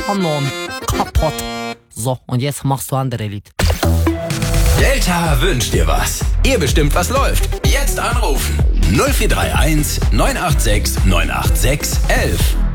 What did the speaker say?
Kanon. Kaputt. So, und jetzt machst du andere Lied. Delta wünscht dir was. Ihr bestimmt, was läuft. Jetzt anrufen. 0431 986 986 11.